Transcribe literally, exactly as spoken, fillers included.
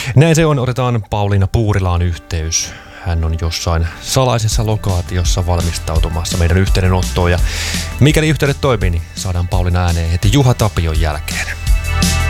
Näin se on, otetaan Pauliina Puurilaan yhteys. Hän on jossain salaisessa lokaatiossa valmistautumassa meidän yhteydenottoon. Ja mikäli yhteydet toimii, niin saadaan Pauliina ääneen heti Juha Tapion jälkeen.